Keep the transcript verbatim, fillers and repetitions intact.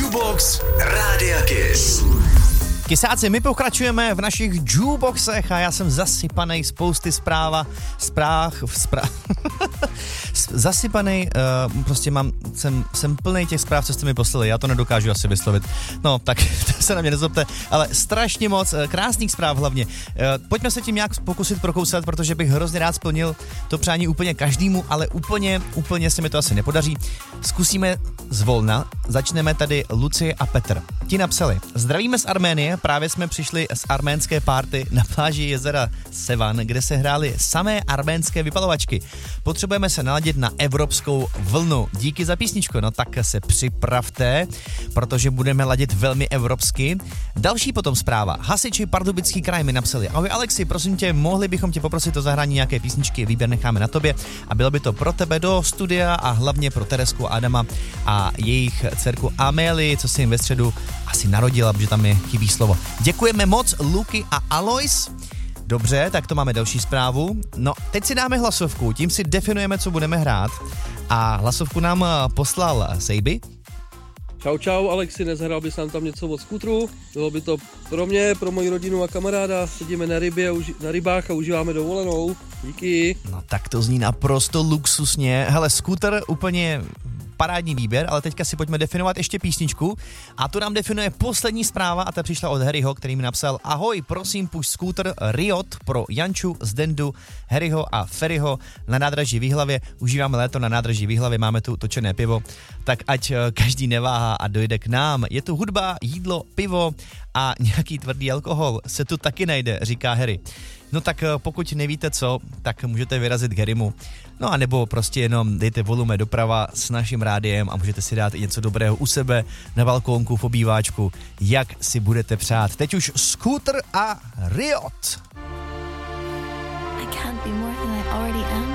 Jukebox Rádia Kiss. Kysáci, my pokračujeme v našich jukeboxech a já jsem zasypanej spousty zpráva, zpráv, zpráv, zasypanej, uh, prostě mám, jsem, jsem plnej těch zpráv, co jste mi poslali, já to nedokážu asi vyslovit, no tak to se na mě nezlobte, ale strašně moc, krásných zpráv hlavně. Uh, pojďme se tím nějak pokusit prokousat, protože bych hrozně rád splnil to přání úplně každému, ale úplně, úplně se mi to asi nepodaří. Zkusíme zvolna, začneme tady Lucie a Petr. Ti napsali, zdravíme z Arménie, právě jsme přišli z arménské party na pláži jezera Sevan, kde se hrály samé arménské vypalovačky. Potřebujeme se naladit na evropskou vlnu. Díky za písničku, no tak se připravte, protože budeme ladit velmi evropsky. Další potom zpráva. Hasiči Pardubický kraj mi napsali. Ahoj Alexi, prosím tě, mohli bychom tě poprosit o zahrání nějaké písničky, výběr necháme na tobě a bylo by to pro tebe do studia a hlavně pro Teresku a Adama a jejich dcerku Amélie, co se jim ve středu asi narodila, protože tam je chybí slovo. Děkujeme moc Luky a Alois. Dobře, tak to máme další zprávu. No, teď si dáme hlasovku, tím si definujeme, co budeme hrát. A hlasovku nám poslal Sejby. Čau, čau, Alexi, nezhrál bys nám tam něco od skútru? Bylo by to pro mě, pro moji rodinu a kamaráda. Sedíme na rybě, na rybách a užíváme dovolenou. Díky. No tak to zní naprosto luxusně. Hele, skúter úplně parádní výběr, ale teďka si pojďme definovat ještě písničku. A tu nám definuje poslední zpráva a ta přišla od Harryho, který mi napsal: ahoj, prosím, pušť skúter Riot pro Janču, Zdendu, Harryho a Ferryho na nádraží v Jihlavě. Užíváme léto na nádraží v Jihlavě, máme tu točené pivo, tak ať každý neváhá a dojde k nám. Je tu hudba, jídlo, pivo a nějaký tvrdý alkohol se tu taky najde, říká Harry. No tak pokud nevíte co, tak můžete vyrazit k Harrymu. No a nebo prostě jenom dejte volume doprava s naším rádiem a můžete si dát i něco dobrého u sebe, na balkónku, v obýváčku, jak si budete přát. Teď už Scooter a Riot. I can't be more than I already am.